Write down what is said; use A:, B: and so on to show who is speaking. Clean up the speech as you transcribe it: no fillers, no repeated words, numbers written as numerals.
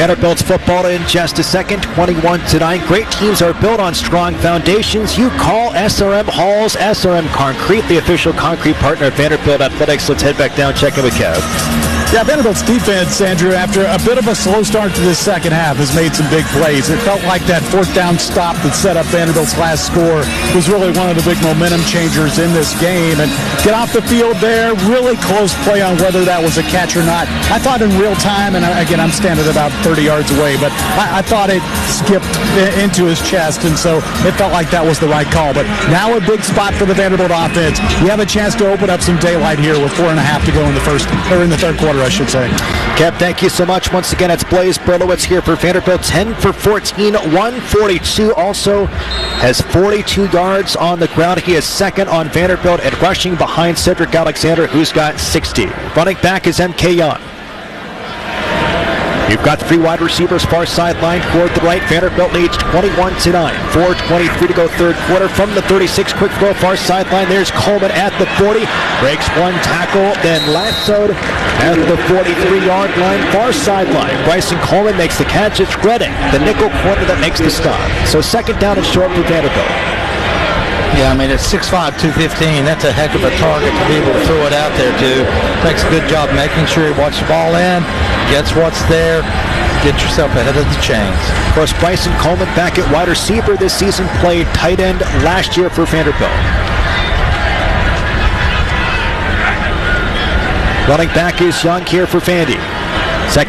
A: Vanderbilt's football in just a second, 21-9. Great teams are built on strong foundations. You call SRM Halls, SRM Concrete, the official concrete partner of Vanderbilt Athletics. Let's head back down, check in with Kev.
B: Yeah, Vanderbilt's defense, Andrew, after a bit of a slow start to this second half, has made some big plays. It felt like that fourth down stop that set up Vanderbilt's last score was really one of the big momentum changers in this game. And get off the field there, really close play on whether that was a catch or not. I thought in real time, and again, I'm standing about 30 yards away, but I thought it skipped into his chest, and so it felt like that was the right call. But now a big spot for the Vanderbilt offense. We have a chance to open up some daylight here with 4.5 to go in the third quarter, I should say.
A: Kev, thank you so much. Once again, it's Blaze Berlowitz here for Vanderbilt. 10 for 14, 142. Also has 42 yards on the ground. He is second on Vanderbilt at rushing behind Cedric Alexander, who's got 60. Running back is M.K. Young. You've got three wide receivers far sideline toward the right. Vanderbilt leads 21-9. 4:23 to go third quarter. From the 36, quick throw far sideline. There's Coleman at the 40. Breaks one tackle, then lassoed at the 43-yard line, far sideline. Bryson Coleman makes the catch. It's Redding, the nickel corner, that makes the stop. So second down and short for Vanderbilt.
C: Yeah, I mean, it's 6'5", 215. That's a heck of a target to be able to throw it out there to. Makes a good job making sure he watches the ball in, gets what's there, get yourself ahead of the chains.
A: Of course, Bryson Coleman back at wide receiver this season, played tight end last year for Vanderbilt. Running back is Young here for Vandy.